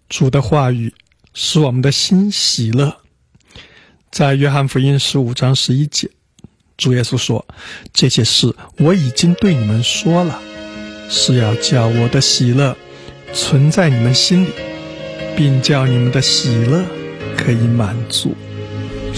主的话语使我们的心喜乐。在约翰福音15章11节，主耶稣说，这些事我已经对你们说了，是要叫我的喜乐存在你们心里，并叫你们的喜乐可以满足。